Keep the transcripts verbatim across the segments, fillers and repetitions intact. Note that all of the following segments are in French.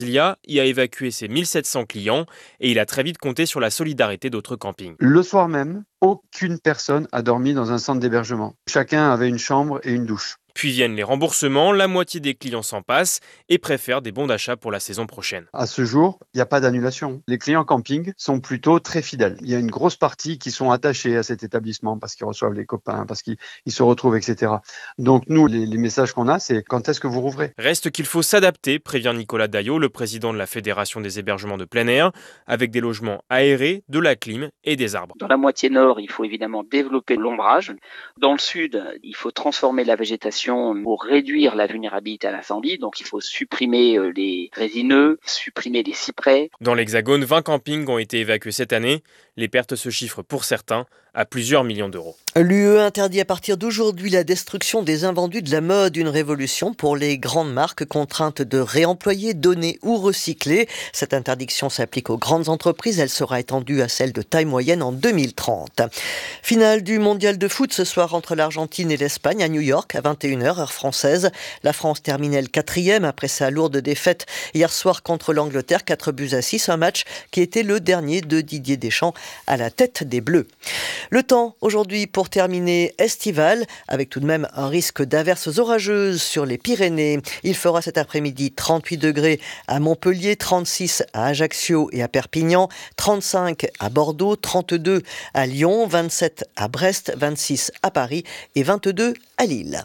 Lia y a évacué ses mille sept cents clients et il a très vite compté sur la solidarité d'autres campings. Le soir même, aucune personne a dormi dans un centre d'hébergement. Chacun avait une chambre et une douche. Puis viennent les remboursements, la moitié des clients s'en passent et préfèrent des bons d'achat pour la saison prochaine. À ce jour, il n'y a pas d'annulation. Les clients camping sont plutôt très fidèles. Il y a une grosse partie qui sont attachés à cet établissement parce qu'ils reçoivent les copains, parce qu'ils ils se retrouvent, et cetera. Donc nous, les, les messages qu'on a, c'est quand est-ce que vous rouvrez ? Reste qu'il faut s'adapter, prévient Nicolas Daillot, le président de la Fédération des hébergements de plein air, avec des logements aérés, de la clim et des arbres. Dans la moitié nord, il faut évidemment développer l'ombrage. Dans le sud, il faut transformer la végétation pour réduire la vulnérabilité à l'incendie. Donc il faut supprimer les résineux, supprimer les cyprès. Dans l'Hexagone, vingt campings ont été évacués cette année. Les pertes se chiffrent pour certains à plusieurs millions d'euros. L'U E interdit à partir d'aujourd'hui la destruction des invendus de la mode, une révolution pour les grandes marques contraintes de réemployer, donner ou recycler. Cette interdiction s'applique aux grandes entreprises, elle sera étendue à celles de taille moyenne en deux mille trente. Finale du mondial de foot ce soir entre l'Argentine et l'Espagne à New York à vingt et une heures heure française. La France terminait le quatrième après sa lourde défaite hier soir contre l'Angleterre, quatre buts à six, un match qui était le dernier de Didier Deschamps à la tête des Bleus. Le temps aujourd'hui pour terminer estival, avec tout de même un risque d'averses orageuses sur les Pyrénées. Il fera cet après-midi trente-huit degrés à Montpellier, trente-six à Ajaccio et à Perpignan, trente-cinq à Bordeaux, trente-deux à Lyon, vingt-sept à Brest, vingt-six à Paris et vingt-deux à Lille.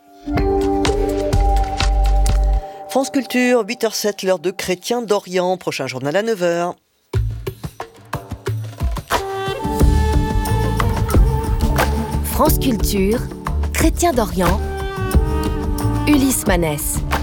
France Culture, huit heures zéro sept, l'heure de Chrétien d'Orient. Prochain journal à neuf heures. France Culture, Chrétien d'Orient, Ulysse Manès.